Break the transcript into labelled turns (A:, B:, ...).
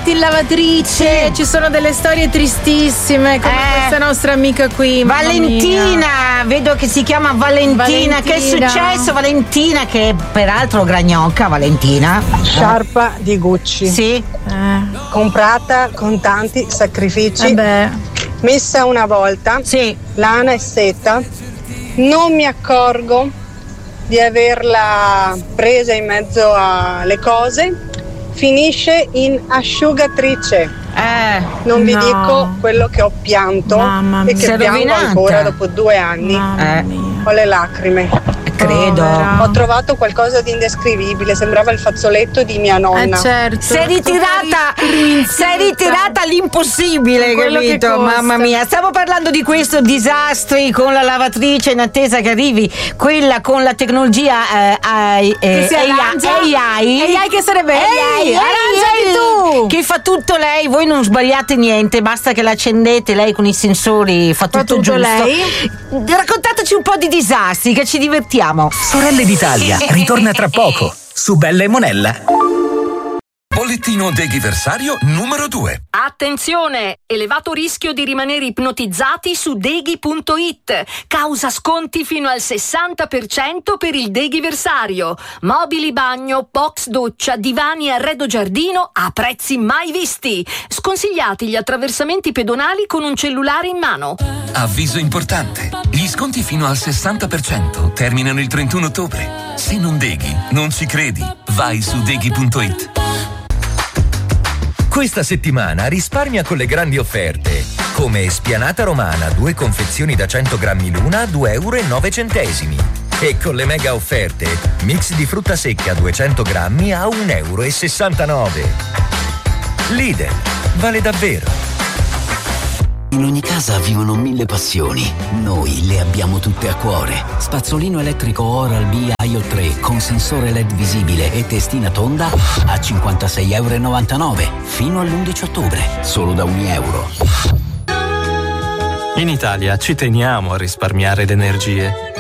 A: in lavatrice.
B: Sì.
A: Ci sono delle storie tristissime, come questa nostra amica qui.
B: Valentina, vedo che si chiama Valentina. Che è successo, Valentina? Che peraltro gragnocca, Valentina.
C: Sciarpa di Gucci.
B: Sì.
C: Comprata con tanti sacrifici. Messa una volta.
B: Sì.
C: Lana e seta. Non mi accorgo di averla presa in mezzo alle cose. Finisce in asciugatrice. Non vi dico quello che ho pianto e che piango ancora dopo 2 anni. Ho le lacrime.
B: Credo.
C: Ho trovato qualcosa di indescrivibile, sembrava il fazzoletto di mia nonna.
B: Sei ritirata all'impossibile, capito? Mamma mia, stavo parlando di questo disastri con la lavatrice in attesa che arrivi quella con la tecnologia AI
A: che sarebbe AI
B: tu che fa tutto lei, voi non sbagliate niente, basta che l'accendete, lei con i sensori fa tutto giusto.
A: Lei?
B: Raccontateci un po' di disastri che ci divertiamo.
D: Sorelle d'Italia ritorna tra poco su Bella e Monella.
E: Bollettino deghiversario numero 2.
F: Attenzione! Elevato rischio di rimanere ipnotizzati su deghi.it. Causa sconti fino al 60% per il deghiversario. Mobili bagno, box doccia, divani e arredo giardino a prezzi mai visti. Sconsigliati gli attraversamenti pedonali con un cellulare in mano.
E: Avviso importante. Gli sconti fino al 60% terminano il 31 ottobre. Se non deghi, non ci credi. Vai su deghi.it.
G: Questa settimana risparmia con le grandi offerte, come spianata romana 2 confezioni da 100 grammi l'una a €2,09. E con le mega offerte, mix di frutta secca 200 grammi a €1,69. Lidl, vale davvero.
H: In ogni casa vivono 1000 passioni. Noi le abbiamo tutte a cuore. Spazzolino elettrico Oral-B IO 3 con sensore LED visibile e testina tonda a €56,99 fino all'11 ottobre, solo da €1.
I: In Italia ci teniamo a risparmiare le energie.